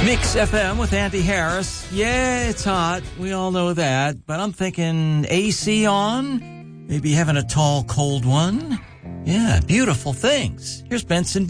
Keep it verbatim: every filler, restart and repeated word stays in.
Mix F M with Andy Harris. Yeah, it's hot. We all know that. But I'm thinking A C on, maybe having a tall, cold one. Yeah, beautiful things. Here's Benson